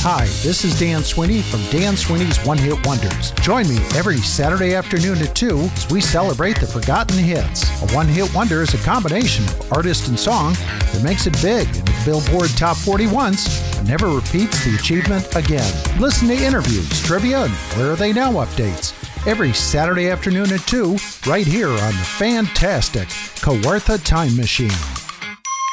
Hi, this is Dan Sweeney from Dan Sweeney's One Hit Wonders. Join me every Saturday afternoon at 2 as we celebrate the forgotten hits. A One Hit Wonder is a combination of artist and song that makes it big in the Billboard Top 40 once and never repeats the achievement again. Listen to interviews, trivia, and Where Are They Now updates every Saturday afternoon at 2 right here on the fantastic Kawartha Time Machine.